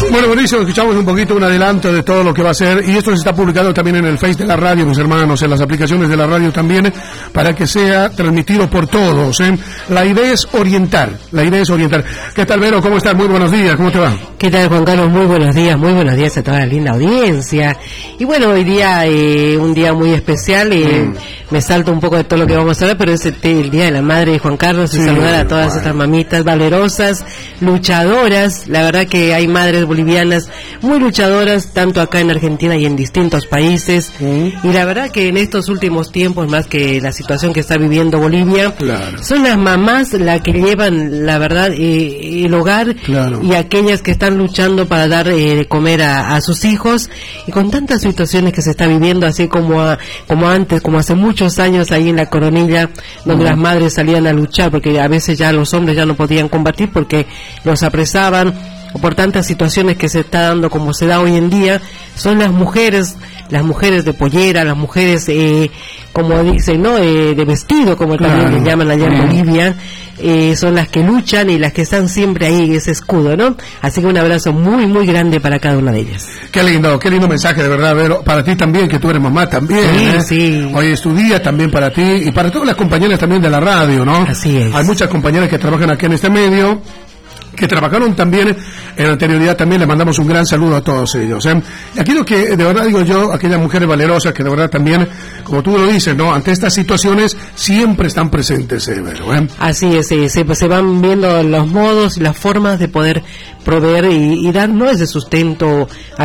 Bueno, Mauricio, escuchamos un poquito un adelanto de todo lo que va a ser, y esto se está publicando también en el Face de la radio, mis hermanos, en las aplicaciones de la radio también, para que sea transmitido por todos, ¿eh? La idea es orientar. ¿Qué tal, Vero? ¿Cómo estás? Muy buenos días, ¿cómo te va? ¿Qué tal, Juan Carlos? Muy buenos días a toda la linda audiencia. Y bueno, hoy día, un día muy especial, me salto un poco de todo lo que vamos a ver, pero es el Día de la Madre de Juan Carlos, y saludar a todas estas mamitas valerosas, luchadoras. La verdad que hay madres bolivianas muy luchadoras, tanto acá en Argentina y en distintos países, y la verdad que en estos últimos tiempos, más que la situación que está viviendo Bolivia, son las mamás las que llevan, la verdad, el hogar, y aquellas que están luchando para dar de comer a sus hijos, y con tantas situaciones que se está viviendo, así como antes, como hace muchos años ahí en la Coronilla, donde las madres salían a luchar, porque a veces ya los hombres ya no podían combatir porque los apresaban, o por tantas situaciones que se está dando como se da hoy en día. Son las mujeres de pollera, las mujeres, como dicen, ¿no? De vestido, como también le llaman allá en Bolivia, son las que luchan y las que están siempre ahí, ese escudo, ¿no? Así que un abrazo muy, muy grande para cada una de ellas. Qué lindo mensaje, de verdad, Vero. Para ti también, que tú eres mamá también. Sí. Hoy es tu día también para ti, y para todas las compañeras también de la radio, ¿no? Así es. Hay muchas compañeras que trabajan aquí en este medio, que trabajaron también en anterioridad. También le mandamos un gran saludo a todos ellos, ¿eh? Y aquí lo que de verdad digo yo, aquellas mujeres valerosas que de verdad también, como tú lo dices, ¿no? Ante estas situaciones siempre están presentes, Vero, ¿eh? Así es, se van viendo los modos y las formas de poder proveer y dar, ¿no?, ese sustento a